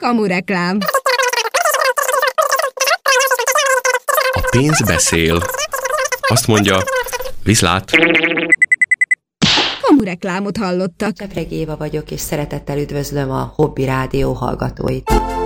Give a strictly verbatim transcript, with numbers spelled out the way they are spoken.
Kamureklám. A pénz beszél. Azt mondja, viszlát. Kamureklámot hallottak. Csepregi Éva vagyok, és szeretettel üdvözlöm a Hobby Rádió hallgatóit.